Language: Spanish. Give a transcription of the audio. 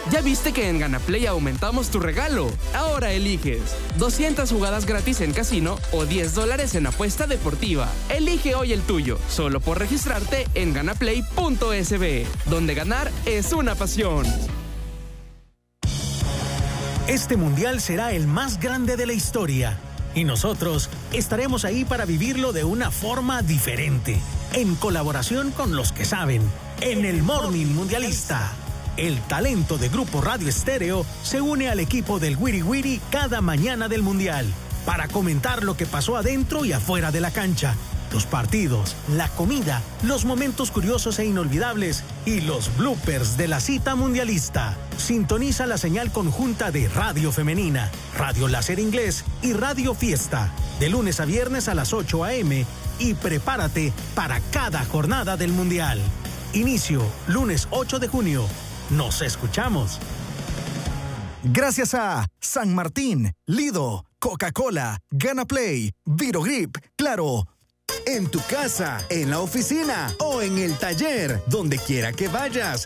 ¿Ya viste que en GanaPlay aumentamos tu regalo? Ahora eliges 200 jugadas gratis en casino o $10 en apuesta deportiva. Elige hoy el tuyo, solo por registrarte en ganaplay.sb, donde ganar es una pasión. Este mundial será el más grande de la historia y nosotros estaremos ahí para vivirlo de una forma diferente, en colaboración con los que saben, en el Morning Mundialista. El talento de Grupo Radio Estéreo se une al equipo del Wiri Wiri cada mañana del Mundial para comentar lo que pasó adentro y afuera de la cancha, los partidos, la comida, los momentos curiosos e inolvidables y los bloopers de la cita mundialista. Sintoniza la señal conjunta de Radio Femenina, Radio Láser Inglés y Radio Fiesta, de lunes a viernes a las 8 a.m. y prepárate para cada jornada del Mundial. Inicio, lunes 8 de junio. Nos escuchamos. Gracias a San Martín, Lido, Coca-Cola, GanaPlay, Virogrip, Claro. En tu casa, en la oficina o en el taller, donde quiera que vayas,